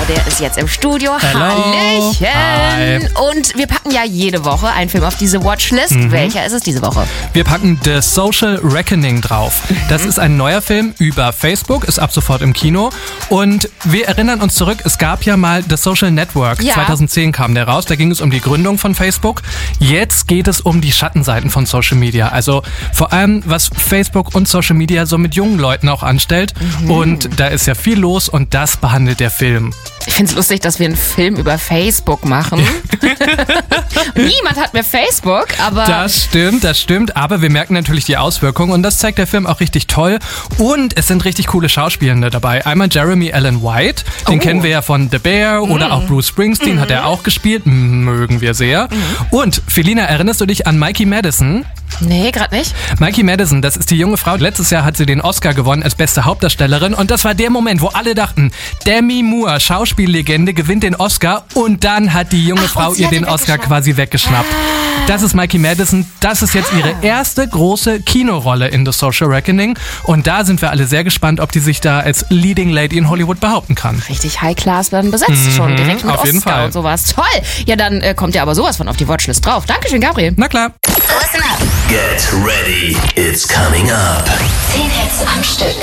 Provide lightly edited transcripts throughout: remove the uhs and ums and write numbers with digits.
der ist jetzt im Studio. Hello. Hallöchen. Hi. Und wir packen ja jede Woche einen Film auf diese Watchlist. Welcher ist es diese Woche? Wir packen The Social Reckoning drauf. Das ist ein neuer Film über Facebook, ist ab sofort im Kino. Und wir erinnern uns zurück, es gab ja mal The Social Network. Ja. 2010 kam der raus, da ging es um die Gründung von Facebook. Jetzt geht es um die Schattenseiten von Social Media. Also vor allem, was Facebook und Social Media so mit jungen Leuten auch anstellt. Und da ist ja viel los und das behandelt der Film. Ich finde es lustig, dass wir einen Film über Facebook machen. Niemand hat mehr Facebook, aber... Das stimmt, aber wir merken natürlich die Auswirkungen und das zeigt der Film auch richtig toll. Und es sind richtig coole Schauspielende dabei. Einmal Jeremy Allen White, den kennen wir ja von The Bear oder auch Bruce Springsteen hat er auch gespielt, mögen wir sehr. Und Felina, erinnerst du dich an Mikey Madison? Nee, gerade nicht. Mikey Madison, das ist die junge Frau. Letztes Jahr hat sie den Oscar gewonnen als beste Hauptdarstellerin und das war der Moment, wo alle dachten, Demi Moore, Schauspiellegende, gewinnt den Oscar und dann hat die junge Frau sie ihr hat ihn den Oscar weggeschnappt. quasi weggeschnappt. Das ist Mikey Madison, das ist jetzt ihre erste große Kinorolle in The Social Reckoning und da sind wir alle sehr gespannt, ob die sich da als Leading Lady in Hollywood behaupten kann. Richtig High Class werden besetzt schon, direkt mit auf jeden Oscar Fall. und sowas. Toll! Ja, dann kommt ja aber sowas von auf die Watchlist drauf. Dankeschön, Gabriel. Na klar. Listen up. Get ready, it's coming up. 10 Hits am Stück.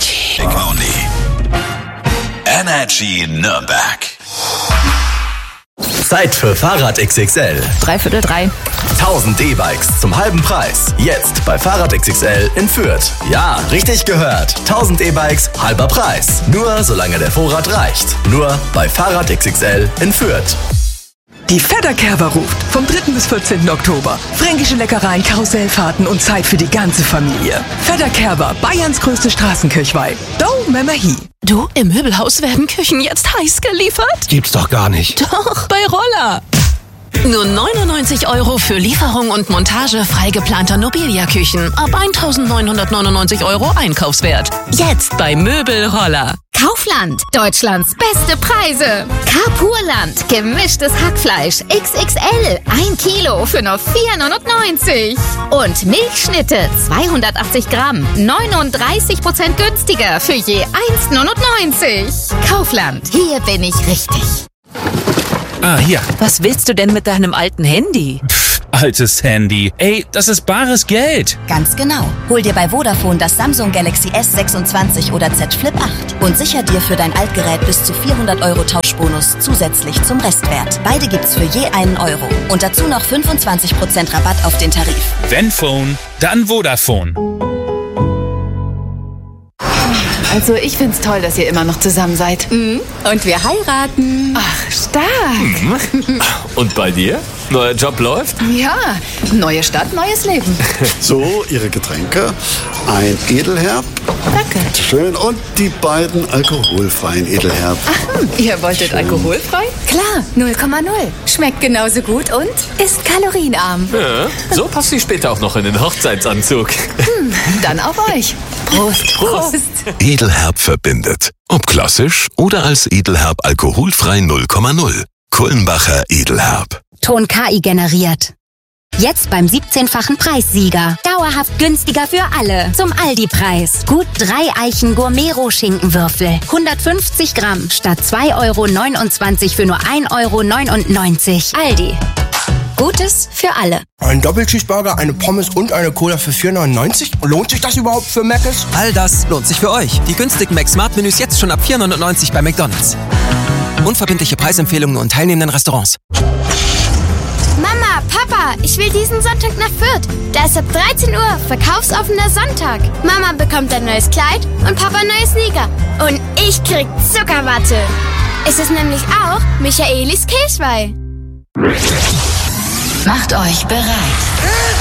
Energy Nürnberg. Zeit für Fahrrad XXL. 3/4. 1000 E-Bikes zum halben Preis. Jetzt bei Fahrrad XXL in Fürth. Ja, richtig gehört. 1000 E-Bikes, halber Preis. Nur solange der Vorrat reicht. Nur bei Fahrrad XXL in Fürth. Die Fedderkerber ruft vom 3. bis 14. Oktober. Fränkische Leckereien, Karussellfahrten und Zeit für die ganze Familie. Fedderkerber, Bayerns größte Straßenkirchweih. Do Memahi. Du, im Möbelhaus werden Küchen jetzt heiß geliefert? Gibt's doch gar nicht. Doch, bei Roller. Nur 99 € für Lieferung und Montage frei geplanter Nobilia-Küchen. Ab 1.999 € Einkaufswert. Jetzt bei Möbelroller. Kaufland, Deutschlands beste Preise. Carpurland, gemischtes Hackfleisch XXL, 1 Kilo für nur 4,99 €. Und Milchschnitte, 280 Gramm, 39% günstiger für je 1,99 €. Kaufland, hier bin ich richtig. Ah, hier. Was willst du denn mit deinem alten Handy? Altes Handy. Ey, das ist bares Geld. Ganz genau. Hol dir bei Vodafone das Samsung Galaxy S26 oder Z Flip 8 und sicher dir für dein Altgerät bis zu 400 € Tauschbonus zusätzlich zum Restwert. Beide gibt's für je 1 € und dazu noch 25% Rabatt auf den Tarif. Wenn Phone, dann Vodafone. Also ich find's toll, dass ihr immer noch zusammen seid. Und wir heiraten. Ach, stark. Und bei dir? Neuer Job läuft? Ja, neue Stadt, neues Leben. So, Ihre Getränke. Ein Edelherb. Danke. Schön. Und die beiden alkoholfreien Edelherb. Ihr wolltet alkoholfrei? Klar, 0,0. Schmeckt genauso gut und ist kalorienarm. Ja, so passt sie später auch noch in den Hochzeitsanzug. Dann auf euch. Prost. Prost. Edelherb verbindet. Ob klassisch oder als Edelherb alkoholfrei 0,0. Kullenbacher Edelherb. Ton KI generiert. Jetzt beim 17-fachen Preissieger. Dauerhaft günstiger für alle. Zum Aldi-Preis. Gut 3 Eichen Gourmet-Schinkenwürfel. 150 Gramm statt 2,29 € für nur 1,99 €. Aldi. Gutes für alle. Ein Doppelcheeseburger, eine Pommes und eine Cola für 4,99 €? Lohnt sich das überhaupt für Mc's? All das lohnt sich für euch. Die günstigen Mac-Smart-Menüs jetzt schon ab 4,99 € bei McDonald's. Unverbindliche Preisempfehlungen und teilnehmenden Restaurants. Mama, Papa, ich will diesen Sonntag nach Fürth. Da ist ab 13 Uhr verkaufsoffener Sonntag. Mama bekommt ein neues Kleid und Papa neue Sneaker. Und ich krieg Zuckerwatte. Es ist nämlich auch Michaelis Kirchweih. Macht euch bereit.